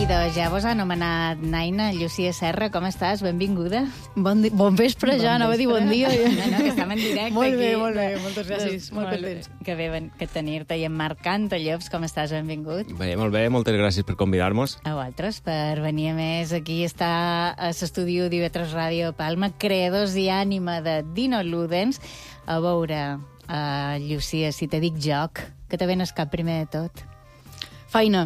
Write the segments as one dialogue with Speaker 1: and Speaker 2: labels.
Speaker 1: doncs ja vos ha anomenat Naina. Llucia Serra, com estàs? Benvinguda. Bon vespre, ja, anava a dir bon dia.
Speaker 2: No, que estem en directe
Speaker 1: molt
Speaker 2: aquí.
Speaker 1: Molt bé, moltes gràcies. Molt contents.
Speaker 2: Que bé que tenir-te. I en Marc Cantallops, com estàs? Benvingut.
Speaker 3: Bé, molt bé, moltes gràcies per convidar-nos.
Speaker 2: A vosaltres, per venir a més. Aquí està a l'estudi d'IV3 Ràdio Palma, creadors i ànima de Dino Ludens. A veure, Llucia, si te dic joc, que te venes cap primer de tot?
Speaker 1: Feina.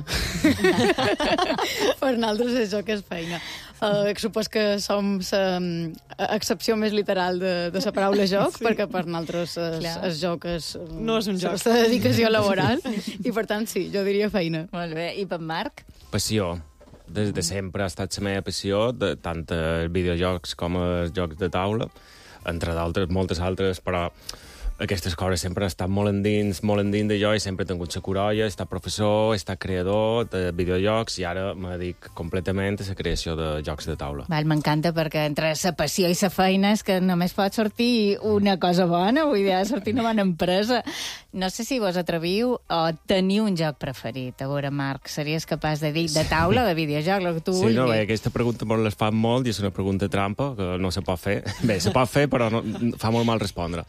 Speaker 1: Per nosaltres això que és feina. Supos que som l'excepció més literal de la paraula joc, sí. Perquè per nosaltres el joc
Speaker 4: no és un joc.
Speaker 1: És la dedicació laboral, i per tant sí, jo diria feina.
Speaker 2: Molt bé. I per Marc?
Speaker 3: Passió. Des de sempre ha estat la meva passió, tant els videojocs com els jocs de taula, entre d'altres, moltes altres, però aquestes coses sempre han estat molt endins de jo, i sempre he tingut la curolla, he estat professor, he estat creador de videojocs, i ara me dedic completament a la creació de jocs de taula.
Speaker 2: M'encanta, perquè entre la passió i la feina és que només pot sortir una cosa bona, vull dir, ha de sortir una bona empresa. No sé si vos atreviu a tenir un joc preferit. A veure, Marc, series capaç de dir de taula, de videojoc, el que tu vulguis?
Speaker 3: Sí, no, bé, aquesta pregunta me les fan molt, i és una pregunta trampa, que no se pot fer. Bé, se pot fer, però no, fa molt mal respondre.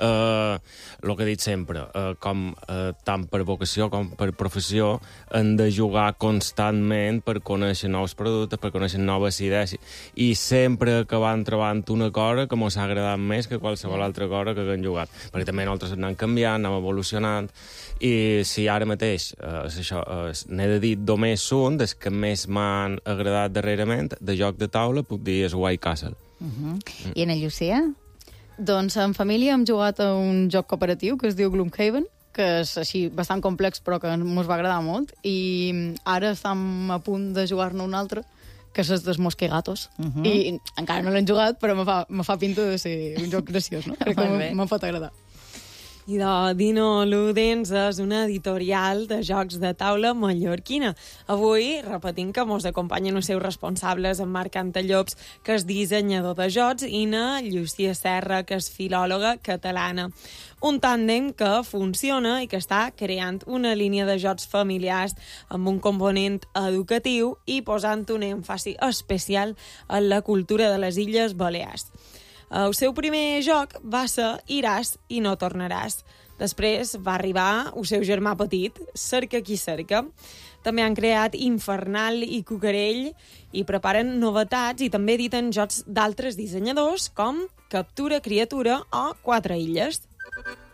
Speaker 3: El que he dit sempre, tant per vocació com per professió, hem de jugar constantment per conèixer nous productes, per conèixer noves idees, i sempre acabant trobant una cosa que mos ha agradat més que qualsevol altra cosa que haguem jugat. Perquè també nosaltres anem canviant, anem evolucionant, i si ara mateix n'he de dir només un dels que més m'han agradat darrerament, de joc de taula, puc dir és White Castle.
Speaker 2: I en Llucia?
Speaker 1: Doncs en família hem jugat a un joc cooperatiu que es diu Gloomhaven, que és així bastant complex però que ens va agradar molt, i ara estem a punt de jugar-ne un altre, que és el dels Mosquegatos. I encara no l'hem jugat, però me fa pinta de ser un joc graciós, no? Crec que me pot agradar.
Speaker 4: I Dino Ludens és una editorial de jocs de taula mallorquina. Avui, repetint que mos acompanyen els seus responsables, en Marc Cantallops, que és dissenyador de jocs, i na Llucia Serra, que és filòloga catalana. Un tàndem que funciona i que està creant una línia de jocs familiars amb un component educatiu i posant un èmfasi especial en la cultura de les Illes Balears. El seu primer joc va ser Iràs i no tornaràs. Després va arribar el seu germà petit, Cerca qui cerca. També han creat Infernal i Cucarell i preparen novetats i també editen jocs d'altres dissenyadors com Captura Criatura o Quatre Illes.